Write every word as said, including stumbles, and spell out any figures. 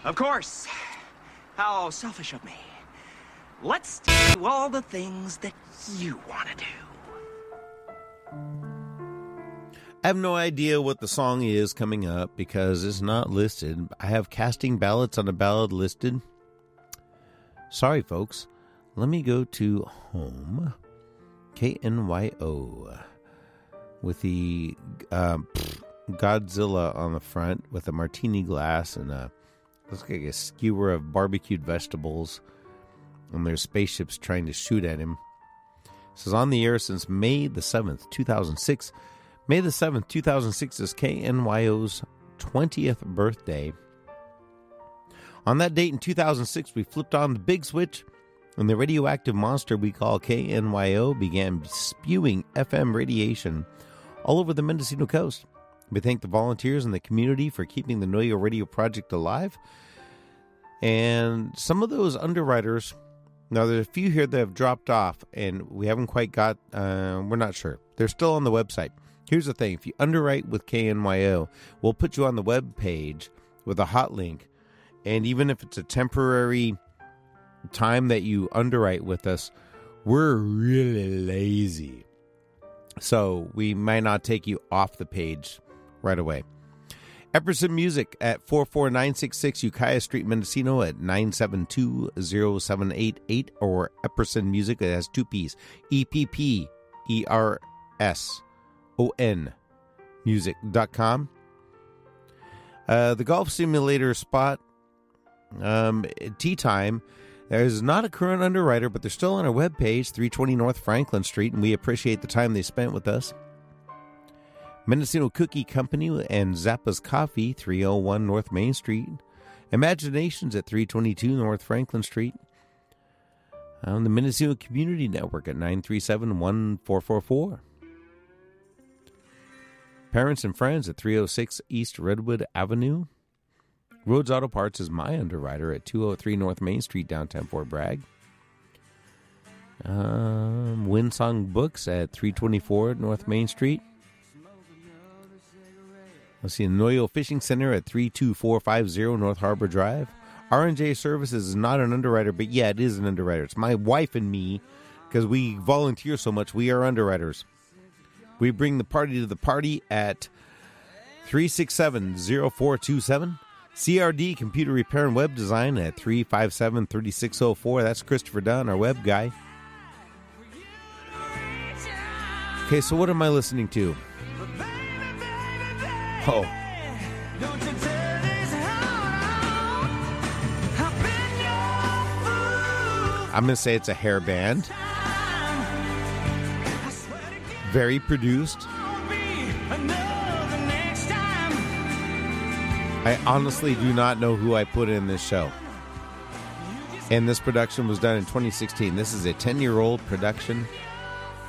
Of course. How selfish of me. Let's do all the things that you want to do. I have no idea what the song is coming up because it's not listed. I have casting ballots on a ballad listed. Sorry, folks. Let me go to home. K N Y O. With the uh, Godzilla on the front with a martini glass and a, looks like a skewer of barbecued vegetables. And there's spaceships trying to shoot at him. It says on the air since May the seventh, two thousand six. May the seventh, two thousand six is K N Y O's twentieth birthday. On that date in two thousand six, we flipped on the big switch, and the radioactive monster we call K N Y O began spewing F M radiation all over the Mendocino coast. We thank the volunteers and the community for keeping the Noyo Radio Project alive. And some of those underwriters, now there's a few here that have dropped off, and we haven't quite got, uh, we're not sure. They're still on the website. Here's the thing. If you underwrite with K N Y O, we'll put you on the web page with a hot link. And even if it's a temporary time that you underwrite with us, we're really lazy. So we might not take you off the page right away. Epperson Music at four four nine six six Ukiah Street, Mendocino at nine seven two zero seven eight eight, or Epperson Music, it has two P's, E P P E R S O N music dot com. Uh, the golf simulator spot, um, Tea Time, there's not a current underwriter, but they're still on our webpage, three twenty North Franklin Street, and we appreciate the time they spent with us. Mendocino Cookie Company and Zappa's Coffee, three oh one North Main Street. Imaginations at three twenty-two North Franklin Street. On the Mendocino Community Network at nine three seven one four four four. Parents and Friends at three oh six East Redwood Avenue. Rhodes Auto Parts is my underwriter at two oh three North Main Street, downtown Fort Bragg. Um, Windsong Books at three twenty-four North Main Street. Let's see, Noyo Fishing Center at three two four five zero North Harbor Drive. R and J Services is not an underwriter, but yeah, it is an underwriter. It's my wife and me, because we volunteer so much, we are underwriters. We bring the party to the party at three six seven zero four two seven. C R D Computer Repair and Web Design at three five seven three six zero four. That's Christopher Dunn, our web guy. Okay, so what am I listening to? Oh. I'm going to say it's a hair band. Very produced. I honestly do not know who I put in this show. And this production was done in twenty sixteen. This is a ten-year-old production.